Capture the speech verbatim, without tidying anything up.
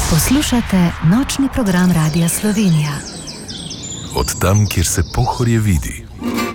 Poslušate nočni program Radia Slovenija. Od tam, kjer se pohorje vidi.